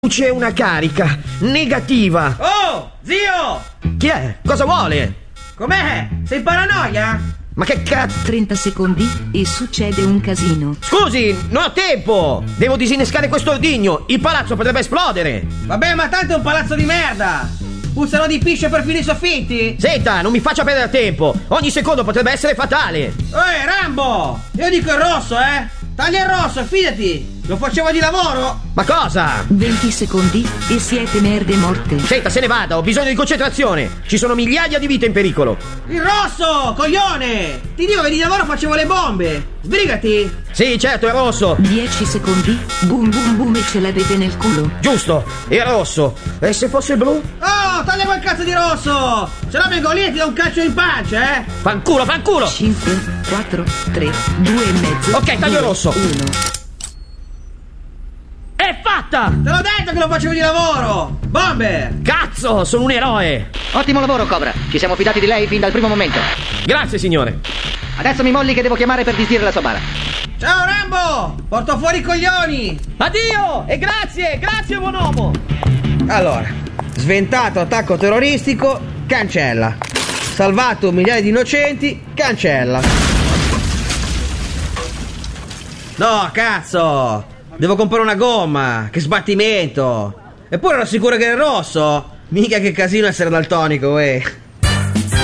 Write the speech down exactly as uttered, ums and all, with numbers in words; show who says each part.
Speaker 1: C'è una carica negativa.
Speaker 2: Oh, zio!
Speaker 1: Chi è? Cosa vuole?
Speaker 2: Com'è? Sei in paranoia?
Speaker 1: Ma che cazzo?
Speaker 3: trenta secondi e succede un casino.
Speaker 1: Scusi, non ho tempo! Devo disinnescare questo ordigno! Il palazzo potrebbe esplodere!
Speaker 2: Vabbè, ma tanto è un palazzo di merda! Puzzano di pisce perfino i soffitti!
Speaker 1: Senta, non mi faccia perdere tempo! Ogni secondo potrebbe essere fatale!
Speaker 2: Ehi, Rambo! Io dico il rosso, eh! Taglia il rosso, fidati! Lo facevo di lavoro!
Speaker 1: Ma cosa?
Speaker 3: venti secondi e siete merde morte.
Speaker 1: Senta, se ne vada, ho bisogno di concentrazione! Ci sono migliaia di vite in pericolo!
Speaker 2: Il rosso, coglione! Ti dico che di lavoro facevo le bombe! Sbrigati!
Speaker 1: Sì, certo, è rosso!
Speaker 3: dieci secondi, boom boom boom e ce l'avete nel culo.
Speaker 1: Giusto, è rosso! E se fosse blu?
Speaker 2: Oh, taglia quel cazzo di rosso! Se no vengo lì e ti do un calcio in pancia, eh!
Speaker 1: Fanculo, fanculo!
Speaker 3: cinque, quattro, tre, due e mezzo.
Speaker 1: Ok, taglio
Speaker 3: due,
Speaker 1: rosso.
Speaker 3: uno.
Speaker 1: È fatta!
Speaker 2: Te l'ho detto che lo facevo di lavoro! Bomber!
Speaker 1: Cazzo, sono un eroe!
Speaker 4: Ottimo lavoro, Cobra. Ci siamo fidati di lei fin dal primo momento.
Speaker 1: Grazie, signore!
Speaker 4: Adesso mi molli che devo chiamare per disdire la sua bara.
Speaker 2: Ciao Rambo! Porto fuori i coglioni!
Speaker 1: Addio! E grazie, grazie, buon uomo!
Speaker 2: Allora, sventato attacco terroristico, cancella. Salvato migliaia di innocenti, cancella. No, cazzo! Devo comprare una gomma, che sbattimento! Eppure ero sicuro che era rosso! Mica che casino essere daltonico, eh!